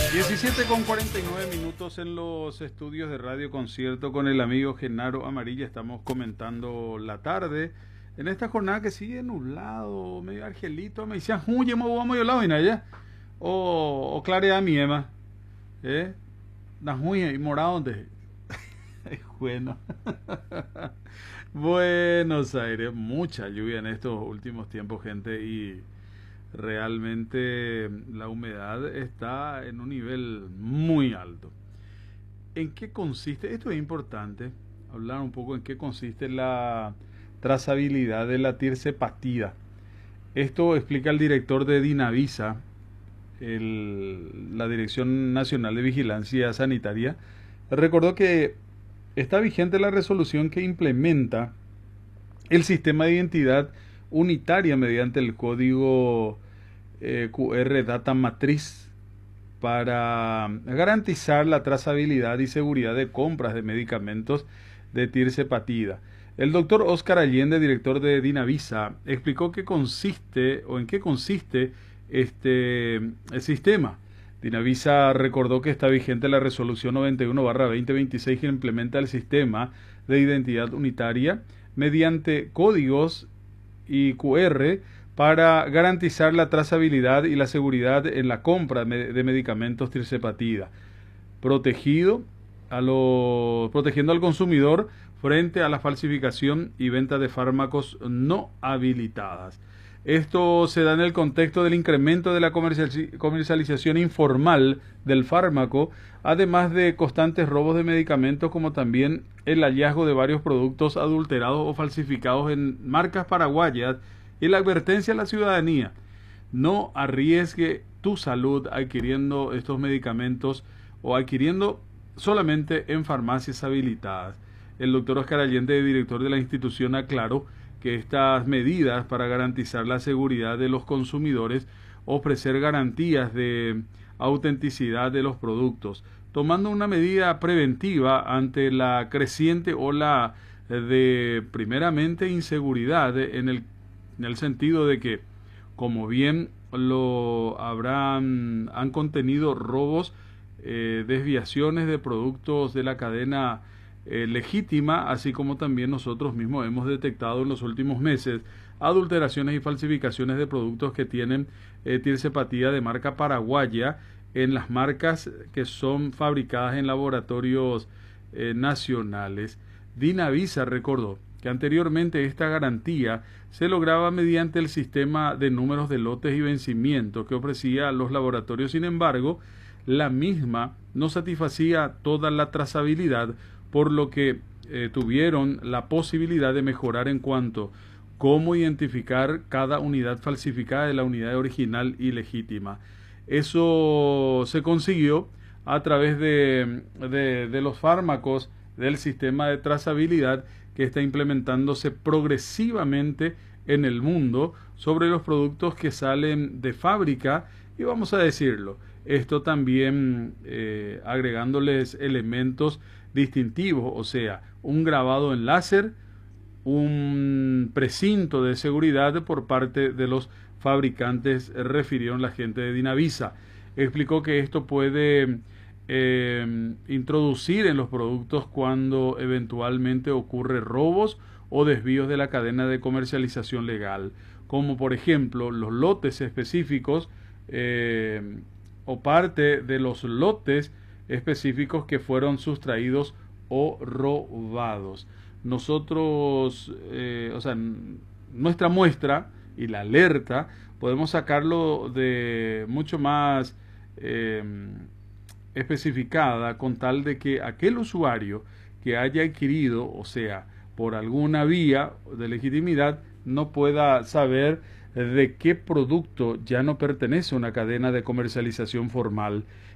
17:49 en los estudios de Radio Concierto con el amigo Genaro Amarilla. Estamos comentando la tarde en esta jornada que sigue nublado, medio argelito. Me decían, huye, vamos a lado y naya. O clarea mi ema. Na huye y morado donde. Bueno. Buenos Aires, mucha lluvia en estos últimos tiempos, gente, y realmente la humedad está en un nivel muy alto. ¿En qué consiste? Esto es importante, hablar un poco en qué consiste la trazabilidad de la tirsepatida. Esto explica el director de Dinavisa, la Dirección Nacional de Vigilancia Sanitaria. Recordó que está vigente la resolución que implementa el sistema de identidad unitaria mediante el código QR Data Matriz para garantizar la trazabilidad y seguridad de compras de medicamentos de tirsepatida. El doctor Óscar Allende, director de Dinavisa, explicó en qué consiste el sistema. Dinavisa recordó que está vigente la resolución 91/2026 que implementa el sistema de identidad unitaria mediante códigos y QR para garantizar la trazabilidad y la seguridad en la compra de medicamentos tirsepatida, protegiendo al consumidor frente a la falsificación y venta de fármacos no habilitadas. Esto se da en el contexto del incremento de la comercialización informal del fármaco, además de constantes robos de medicamentos, como también el hallazgo de varios productos adulterados o falsificados en marcas paraguayas, y la advertencia a la ciudadanía: no arriesgue tu salud adquiriendo estos medicamentos o adquiriendo solamente en farmacias habilitadas. El doctor Óscar Allende, director de la institución, aclaró que estas medidas para garantizar la seguridad de los consumidores, ofrecer garantías de autenticidad de los productos, tomando una medida preventiva ante la creciente ola de, primeramente, inseguridad en el sentido de que, como bien han contenido robos, desviaciones de productos de la cadena legítima, así como también nosotros mismos hemos detectado en los últimos meses adulteraciones y falsificaciones de productos que tienen tirsepatida de marca paraguaya en las marcas que son fabricadas en laboratorios nacionales. Dinavisa recordó que anteriormente esta garantía se lograba mediante el sistema de números de lotes y vencimientos que ofrecía a los laboratorios. Sin embargo, la misma no satisfacía toda la trazabilidad, por lo que tuvieron la posibilidad de mejorar en cuanto cómo identificar cada unidad falsificada de la unidad original y legítima. Eso se consiguió a través de los fármacos del sistema de trazabilidad que está implementándose progresivamente en el mundo sobre los productos que salen de fábrica, y vamos a decirlo, esto también agregándoles elementos distintivos, o sea, un grabado en láser, un precinto de seguridad por parte de los fabricantes, refirieron la gente de Dinavisa. Explicó que esto puede introducir en los productos cuando eventualmente ocurre robos o desvíos de la cadena de comercialización legal, como por ejemplo los lotes específicos o parte de los lotes específicos que fueron sustraídos o robados. Nosotros, nuestra muestra y la alerta podemos sacarlo de mucho más especificada, con tal de que aquel usuario que haya adquirido, o sea, por alguna vía de legitimidad, no pueda saber de qué producto ya no pertenece a una cadena de comercialización formal.